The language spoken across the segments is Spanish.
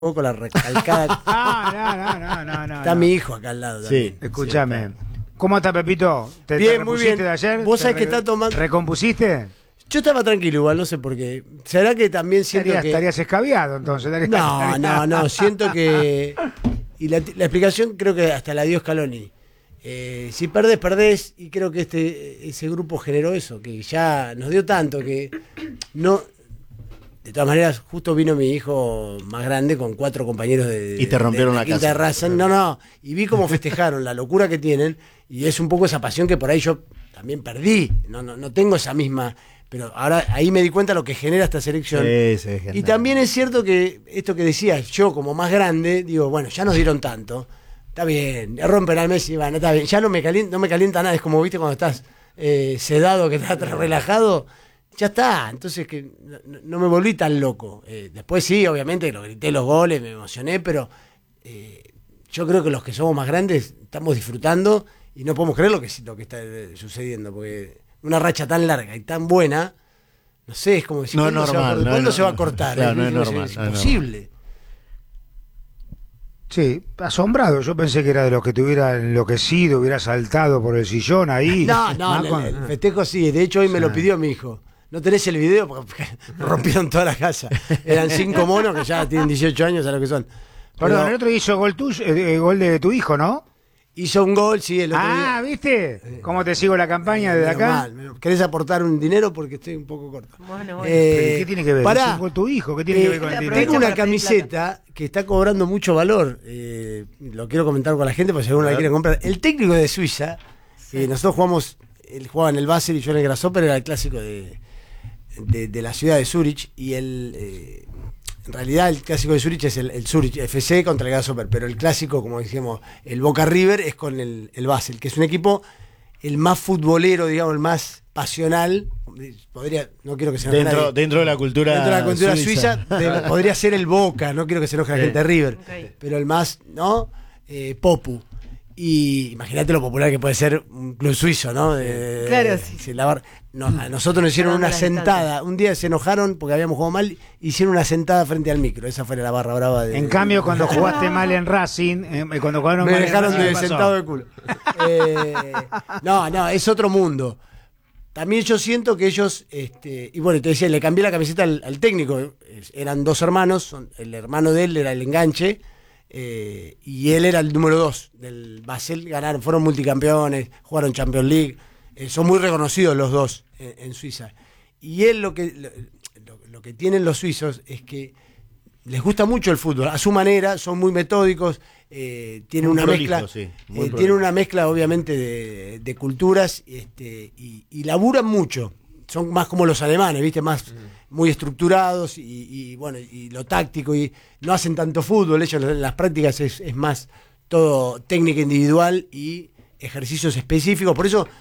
poco la recalcada. No. Está mi hijo acá al lado. Sí, Escúchame. ¿Cómo está Pepito? ¿Te Bien, muy bien. de ayer? Vos sabés que está tomando. ¿Recompusiste? Yo estaba tranquilo igual, no sé por qué. ¿Será que también siento que. Estarías escabiado entonces. No, siento que. Y la explicación creo que hasta la dio Scaloni. Si perdés, perdés, y creo que ese grupo generó eso, que ya nos dio tanto que no. De todas maneras, justo vino mi hijo más grande con 4 compañeros y te rompieron la quinta casa. Raza. No, y vi cómo festejaron la locura que tienen, y es un poco esa pasión que por ahí yo también perdí. No tengo esa misma, pero ahora ahí me di cuenta lo que genera esta selección. Sí, y también es cierto que esto que decías, yo como más grande, digo, bueno, ya nos dieron tanto, está bien, rompen al Messi, bueno, está bien, ya no me calienta nada, es como, viste, cuando estás sedado, que estás relajado. Ya está, entonces que no me volví tan loco. Después sí, obviamente, lo grité los goles, me emocioné, pero yo creo que los que somos más grandes estamos disfrutando y no podemos creer lo que está sucediendo, porque una racha tan larga y tan buena, no sé, es como decir, no es normal. ¿cuándo se va a cortar? Claro, no es normal. Es imposible. Sí, asombrado. Yo pensé que era de los que te hubiera enloquecido, hubiera saltado por el sillón ahí. No, el festejo sí. De hecho, hoy me lo pidió mi hijo. ¿No tenés el video? Porque rompieron toda la casa. Eran 5 monos que ya tienen 18 años, a lo que son. Perdón, el otro hizo gol tuyo, gol de tu hijo, ¿no? Hizo un gol, sí, el otro día. ¿Viste? ¿Cómo te sigo la campaña desde acá? ¿Querés aportar un dinero? Porque estoy un poco corto. Bueno. ¿Qué tiene que ver? Pará. ¿Es un gol tu hijo? ¿Qué tiene que ver con el dinero? Tengo una camiseta que está cobrando mucho valor. Lo quiero comentar con la gente, porque si alguno la quiere comprar. El técnico de Suiza, nosotros jugamos, él jugaba en el Basel y yo en el Grasshopper, era el clásico de la ciudad de Zurich, y en realidad el clásico de Zurich es el Zurich FC contra el Grasshopper, pero el clásico, como dijimos, el Boca River es con el Basel, que es un equipo el más futbolero, digamos, el más pasional. No quiero que se enoje nadie. Dentro de la cultura suiza podría ser el Boca, no quiero que se enoje la gente de River, pero el más, ¿no? Popu. Y imagínate lo popular que puede ser un club suizo, ¿no? Claro, sí. A nosotros nos hicieron una sentada. Un día se enojaron porque habíamos jugado mal, hicieron una sentada frente al micro. Esa fue la barra brava de. En cambio, cuando jugaste mal en Racing, cuando jugaron me mal dejaron en Racing, de sentado de culo. No, es otro mundo. También yo siento que ellos, y bueno, te decía, le cambié la camiseta al técnico. Eran 2 hermanos, el hermano de él era el enganche. Y él era el número 2 del Basel. Ganaron, fueron multicampeones, jugaron Champions League, son muy reconocidos los dos en Suiza. Y él lo que tienen los suizos es que les gusta mucho el fútbol a su manera, son muy metódicos, tienen una mezcla, tienen una mezcla obviamente de culturas, y laburan mucho. Son más como los alemanes, ¿viste? Más muy estructurados y bueno, y lo táctico, y no hacen tanto fútbol. Ellos en las prácticas es más todo técnica individual y ejercicios específicos. Por eso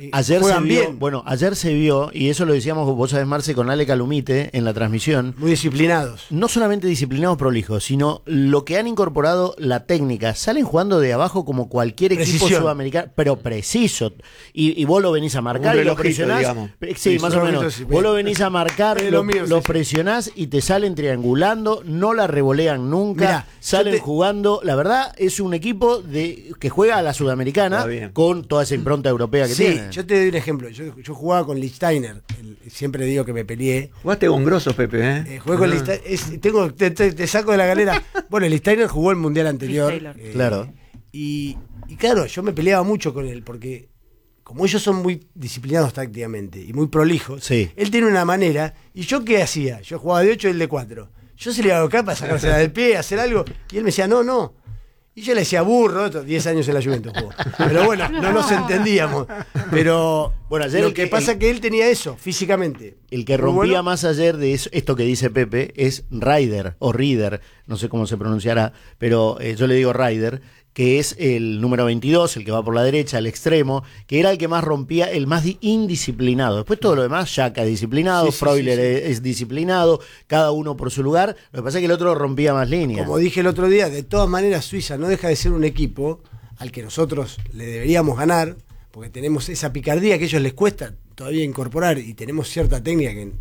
ayer se vio, y eso lo decíamos, vos sabés, Marce, con Ale Calumite en la transmisión. Muy disciplinados. No solamente disciplinados, prolijos, sino lo que han incorporado, la técnica. Salen jugando de abajo como cualquier equipo sudamericano, pero preciso. Y vos lo venís a marcar y lo presionás. Sí, más o menos. Vos lo venís a marcar, lo presionás y te salen triangulando, no la revolean nunca. Mirá, salen jugando. La verdad, es un equipo que juega a la sudamericana con toda esa impronta europea que tiene. Yo te doy un ejemplo. Yo jugaba con Lichtsteiner. Siempre digo que me peleé. Jugaste con grosos, Pepe, jugué con Lichtsteiner. Te saco de la galera. Bueno, Lichtsteiner jugó el mundial anterior. Claro. Y claro, yo me peleaba mucho con él porque, como ellos son muy disciplinados tácticamente y muy prolijos, él tiene una manera. ¿Y yo qué hacía? Yo jugaba de 8 y él de 4. Yo se le iba a buscar para sacársela del pie, hacer algo. Y él me decía, no. Y yo le decía burro, 10 años en la Juventus jugó. Pero bueno, no nos entendíamos. Pero bueno, ayer lo que pasa es que él tenía eso, físicamente. El que rompía más ayer de eso, esto que dice Pepe, es Ryder, o Rieder, no sé cómo se pronunciará, pero yo le digo Ryder, que es el número 22, el que va por la derecha, el extremo, que era el que más rompía, el más indisciplinado. Después todo lo demás, Xhaka es disciplinado, Freuler es disciplinado, cada uno por su lugar. Lo que pasa es que el otro rompía más líneas. Como dije el otro día, de todas maneras Suiza no deja de ser un equipo al que nosotros le deberíamos ganar, porque tenemos esa picardía que a ellos les cuesta todavía incorporar, y tenemos cierta técnica que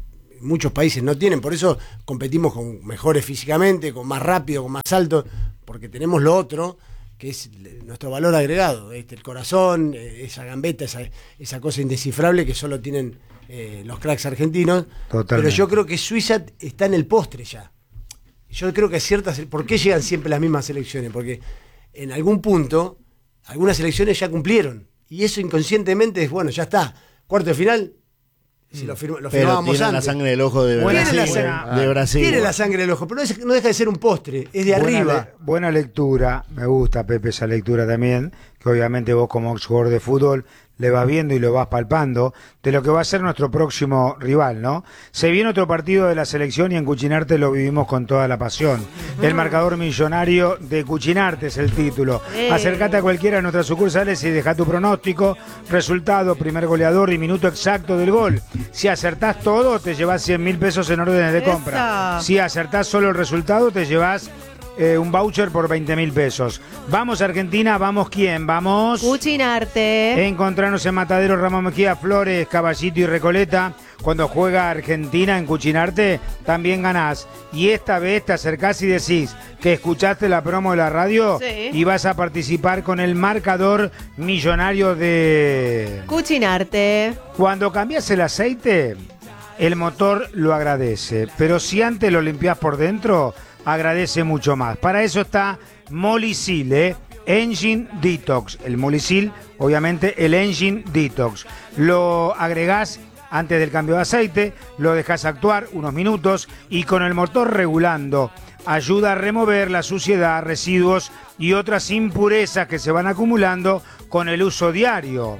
muchos países no tienen. Por eso competimos con mejores físicamente, con más rápido, con más alto, porque tenemos lo otro, que es nuestro valor agregado, el corazón, esa gambeta, esa cosa indescifrable que solo tienen los cracks argentinos. Totalmente. Pero yo creo que Suiza está en el postre ya. Yo creo que ¿por qué llegan siempre las mismas selecciones? Porque en algún punto, algunas selecciones ya cumplieron. Y eso inconscientemente es, bueno, ya está. Cuarto de final, si lo firmábamos antes. la sangre del ojo de Brasil. Tiene la sangre del ojo, pero no deja de ser un postre, es de arriba. Buena lectura, me gusta, Pepe, esa lectura también, que obviamente vos como jugador de fútbol le vas viendo y lo vas palpando, de lo que va a ser nuestro próximo rival, ¿no? Se viene otro partido de la selección y en Cuchinarte lo vivimos con toda la pasión. El marcador millonario de Cuchinarte es el título. Acércate a cualquiera de nuestras sucursales y deja tu pronóstico, resultado, primer goleador y minuto exacto del gol. Si acertás todo, te llevas 100.000 pesos en órdenes de compra. Si acertás solo el resultado, te llevas un voucher por 20.000 pesos. Vamos Argentina, vamos ¿quién? Vamos Cuchinarte. Encontrarnos en Matadero, Ramos Mejía, Flores, Caballito y Recoleta. Cuando juega Argentina en Cuchinarte, también ganás. Y esta vez te acercás y decís que escuchaste la promo de la radio y vas a participar con el marcador millonario de Cuchinarte. Cuando cambias el aceite, el motor lo agradece. Pero si antes lo limpias por dentro, agradece mucho más. Para eso está Molicil, Engine Detox. El Molicil, obviamente, el Engine Detox. Lo agregás antes del cambio de aceite, lo dejás actuar unos minutos y con el motor regulando ayuda a remover la suciedad, residuos y otras impurezas que se van acumulando con el uso diario.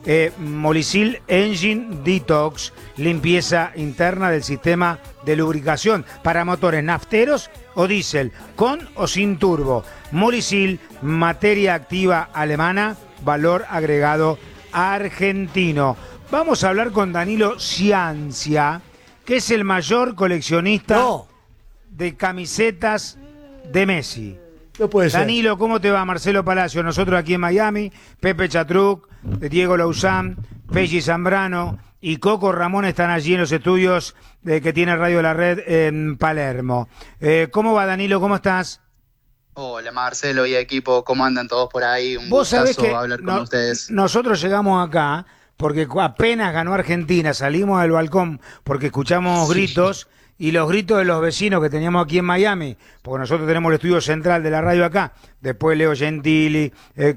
Molicil Engine Detox, limpieza interna del sistema de lubricación para motores nafteros o diésel, con o sin turbo. Molicil, materia activa alemana, valor agregado argentino. Vamos a hablar con Danilo Ciancia, que es el mayor coleccionista de camisetas de Messi. No puede ser. Danilo, ¿cómo te va? Marcelo Palacio, nosotros aquí en Miami, Pepe Chatruc, Diego Lauzán, Pelli Zambrano y Coco Ramón están allí en los estudios que tiene Radio La Red en Palermo. ¿Cómo va, Danilo? ¿Cómo estás? Hola, Marcelo y equipo, ¿cómo andan todos por ahí? Un Vos sabés que hablar con ustedes. Nosotros llegamos acá porque apenas ganó Argentina, salimos del balcón porque escuchamos gritos. Y los gritos de los vecinos que teníamos aquí en Miami, porque nosotros tenemos el estudio central de la radio acá, después Leo Gentili,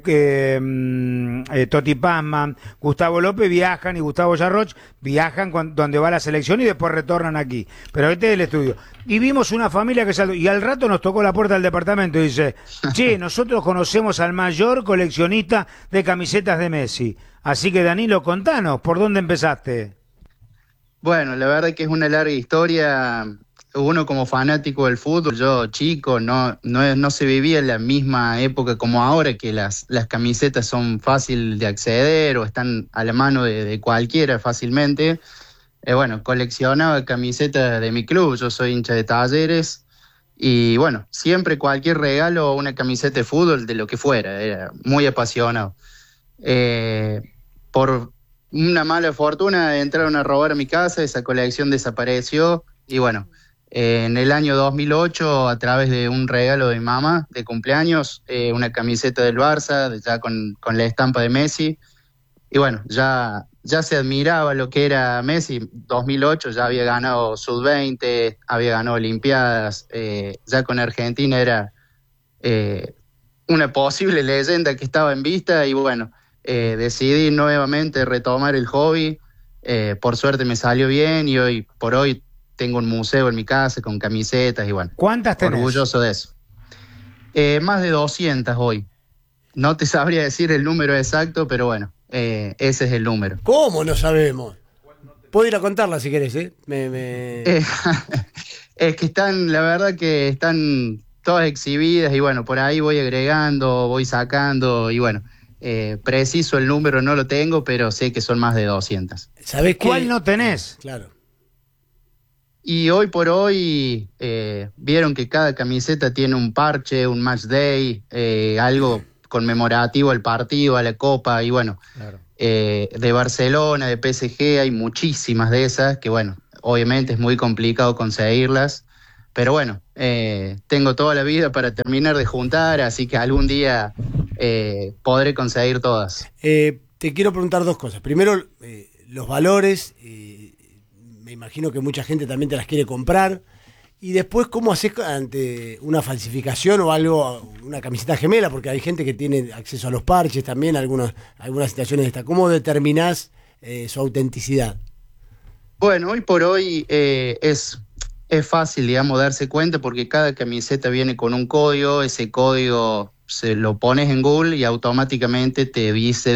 Toti Pazman, Gustavo López viajan y Gustavo Yarroch viajan donde va la selección y después retornan aquí. Pero este es el estudio. Y vimos una familia que salió, y al rato nos tocó la puerta del departamento y dice, che, nosotros conocemos al mayor coleccionista de camisetas de Messi. Así que Danilo, contanos, ¿por dónde empezaste? Bueno, la verdad que es una larga historia. Uno como fanático del fútbol, yo chico, no se vivía en la misma época como ahora, que las camisetas son fácil de acceder o están a la mano de cualquiera fácilmente. Bueno, coleccionaba camisetas de mi club, yo soy hincha de Talleres y bueno, siempre cualquier regalo, una camiseta de fútbol, de lo que fuera, era muy apasionado. Por una mala fortuna entraron a robar a mi casa, esa colección desapareció y bueno, en el año 2008 a través de un regalo de mi mamá de cumpleaños, una camiseta del Barça, ya con la estampa de Messi y bueno, ya se admiraba lo que era Messi. 2008 ya había ganado Sub-20, había ganado Olimpiadas, ya con Argentina era una posible leyenda que estaba en vista y bueno, decidí nuevamente retomar el hobby. Por suerte me salió bien y hoy por hoy tengo un museo en mi casa con camisetas y bueno. ¿Cuántas tenés? Orgulloso de eso. Más de 200 hoy. No te sabría decir el número exacto, pero bueno, ese es el número. ¿Cómo no sabemos? Puedo ir a contarla si querés, ¿eh? Es que están, la verdad que están todas exhibidas y bueno, por ahí voy agregando, voy sacando y bueno. Preciso el número no lo tengo, pero sé que son más de 200. ¿Sabés cuál no tenés? Claro. Y hoy por hoy vieron que cada camiseta tiene un parche, un match day, algo conmemorativo al partido, a la Copa y bueno, claro. De Barcelona, de PSG, hay muchísimas de esas que bueno, obviamente es muy complicado conseguirlas, pero bueno, tengo toda la vida para terminar de juntar, así que algún día podré conseguir todas. Te quiero preguntar dos cosas. Primero, los valores, me imagino que mucha gente también te las quiere comprar. Y después, ¿cómo haces ante una falsificación o algo, una camiseta gemela? Porque hay gente que tiene acceso a los parches también, algunas situaciones de esta. ¿Cómo determinás su autenticidad? Bueno, hoy por hoy es fácil, digamos, darse cuenta porque cada camiseta viene con un código, ese código se lo pones en Google y automáticamente te dice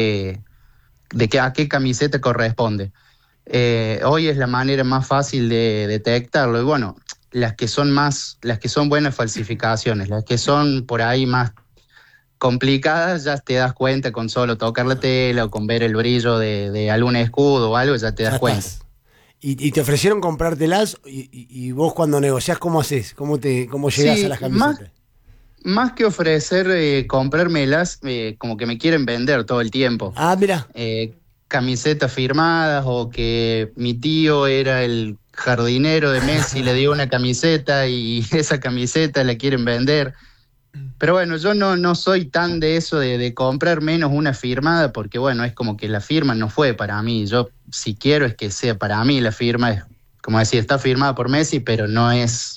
a qué camiseta corresponde. Hoy es la manera más fácil de detectarlo y bueno, las que son buenas falsificaciones, las que son por ahí más complicadas, ya te das cuenta con solo tocar la tela o con ver el brillo de algún escudo o algo, ya te das cuenta. ¿Y te ofrecieron comprártelas? ¿Y vos cuando negociás cómo haces? ¿Cómo llegás a las camisetas? Más que ofrecer comprármelas, como que me quieren vender todo el tiempo. Ah, mira. Camisetas firmadas o que mi tío era el jardinero de Messi, le dio una camiseta y esa camiseta la quieren vender. Pero bueno, yo no soy tan de eso de comprar menos una firmada porque bueno, es como que la firma no fue para mí. Yo si quiero es que sea para mí la firma, es como decir, está firmada por Messi, pero no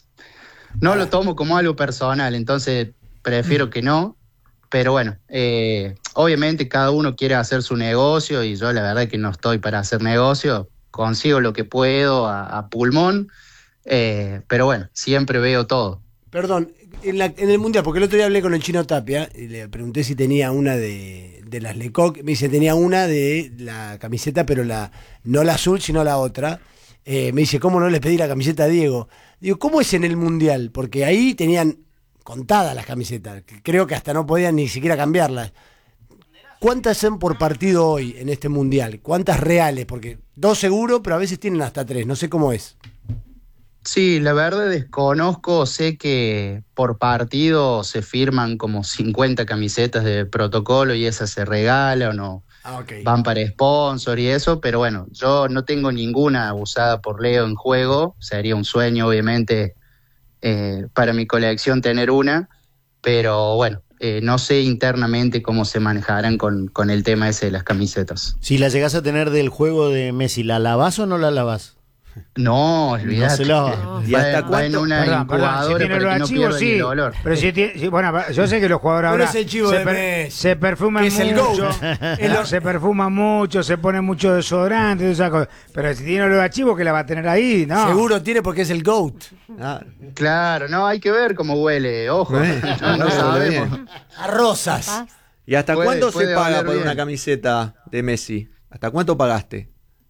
lo tomo como algo personal, entonces prefiero que no. Pero bueno, obviamente cada uno quiere hacer su negocio y yo la verdad que no estoy para hacer negocio, consigo lo que puedo a pulmón, pero bueno, siempre veo todo. Perdón, en el Mundial, porque el otro día hablé con el Chino Tapia y le pregunté si tenía una de las Lecoq, me dice tenía una de la camiseta, pero no la azul, sino la otra. Me dice, ¿cómo no les pedí la camiseta a Diego? Digo, ¿cómo es en el Mundial? Porque ahí tenían contadas las camisetas, creo que hasta no podían ni siquiera cambiarlas. ¿Cuántas son por partido hoy en este Mundial? ¿Cuántas reales? Porque 2 seguro, pero a veces tienen hasta 3, no sé cómo es. Sí, la verdad desconozco, sé que por partido se firman como 50 camisetas de protocolo y esas se regalan o van para sponsor y eso, pero bueno, yo no tengo ninguna usada por Leo en juego, sería un sueño obviamente para mi colección tener una, pero bueno, no sé internamente cómo se manejarán con el tema ese de las camisetas. Si la llegás a tener del juego de Messi, ¿la lavás o no la lavás? No, olvidate. ¿Y hasta cuánto? En una incubadora si para que no pierda ni el olor. Pero bueno, yo sé que los jugadores ahora se perfuman mucho, se perfuman mucho, se ponen mucho desodorante, esas cosas. Pero si tiene olor a chivo, que la va a tener ahí, ¿no? Seguro tiene porque es el GOAT. Claro, no, hay que ver cómo huele, ojo. No sabemos. A rosas. ¿Y hasta cuánto se paga por una camiseta de Messi? ¿Hasta cuánto pagaste?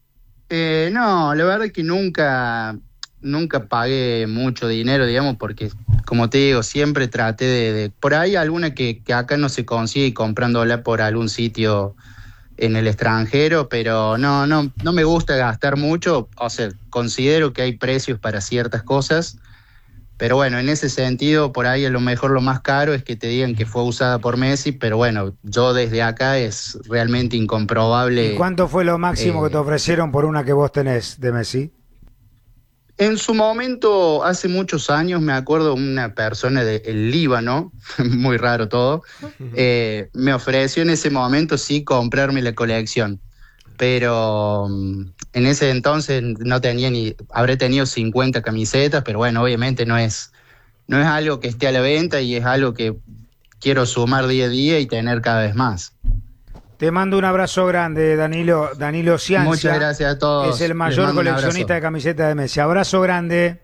No, la verdad es que nunca pagué mucho dinero, digamos, porque, como te digo, siempre traté de por ahí alguna que acá no se consigue comprándola por algún sitio en el extranjero, pero no me gusta gastar mucho, o sea, considero que hay precios para ciertas cosas, pero bueno, en ese sentido, por ahí a lo mejor lo más caro es que te digan que fue usada por Messi, pero bueno, yo desde acá es realmente incomprobable. ¿Y cuánto fue lo máximo que te ofrecieron por una que vos tenés de Messi? En su momento, hace muchos años, me acuerdo una persona del Líbano, muy raro todo, me ofreció en ese momento sí comprarme la colección. Pero en ese entonces no tenía habré tenido 50 camisetas, pero bueno, obviamente no es algo que esté a la venta y es algo que quiero sumar día a día y tener cada vez más. Te mando un abrazo grande, Danilo Ciancia. Muchas gracias a todos. Es el mayor coleccionista de camisetas de Messi. Abrazo grande.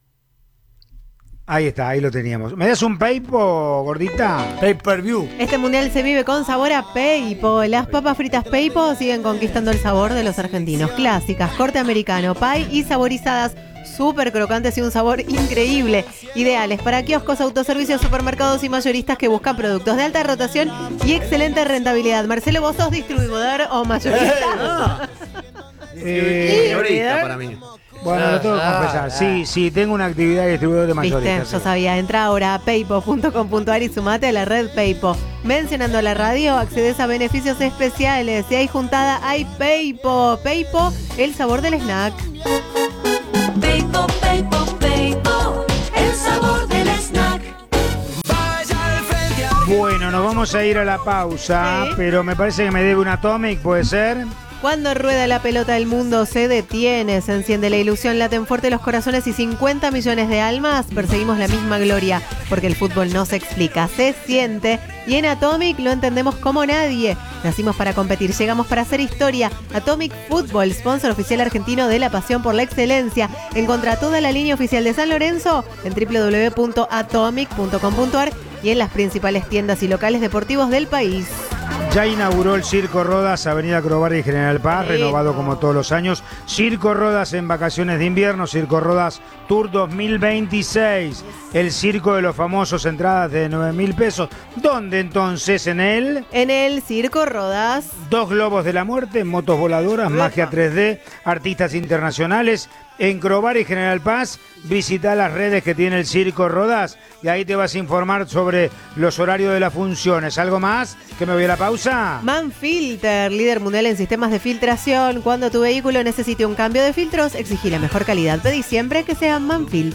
Ahí está, ahí lo teníamos. ¿Me das un Peipo, gordita? Pay-per-view. Este mundial se vive con sabor a Peipo. Las papas fritas Peipo siguen conquistando el sabor de los argentinos. Clásicas, corte americano, pie y saborizadas. Súper crocantes y un sabor increíble. Ideales para kioscos, autoservicios, supermercados y mayoristas que buscan productos de alta rotación y excelente rentabilidad. Marcelo, ¿vos sos distribuidor o mayorista? Distribuidor para mí. Bueno, lo tengo que confesar. Sí, tengo una actividad de distribuidor de mayoristas. Viste, yo sabía. Entra ahora a peipo.com.ar y sumate a la red Peipo. Mencionando la radio, accedes a beneficios especiales. Si hay juntada, hay Peipo. Peipo, el sabor del snack. nos vamos a ir a la pausa, Sí. pero me parece que me debe un Atomic, ¿puede ser? Cuando rueda la pelota, el mundo se detiene, se enciende la ilusión, laten fuerte los corazones y 50 millones de almas perseguimos la misma gloria, porque el fútbol no se explica, se siente, y en Atomic lo entendemos como nadie. Nacimos para competir, llegamos para hacer historia. Atomic Football, sponsor oficial argentino de la pasión por la excelencia. Encontrá toda la línea oficial de San Lorenzo en www.atomic.com.ar y en las principales tiendas y locales deportivos del país. Ya inauguró el Circo Rodas, Avenida Crobar y General Paz, renovado como todos los años. Circo Rodas en vacaciones de invierno, Circo Rodas Tour 2026. El circo de los famosos, entradas de 9.000 pesos. ¿Dónde entonces? En el Circo Rodas. 2 globos de la muerte, motos voladoras, magia 3D, artistas internacionales. En Crobar y General Paz, visita las redes que tiene el Circo Rodas y ahí te vas a informar sobre los horarios de las funciones. ¿Algo más? ¿Que me voy a la pausa? Manfilter, líder mundial en sistemas de filtración. Cuando tu vehículo necesite un cambio de filtros, exigí la mejor calidad. Pedí siempre que sea Manfilter.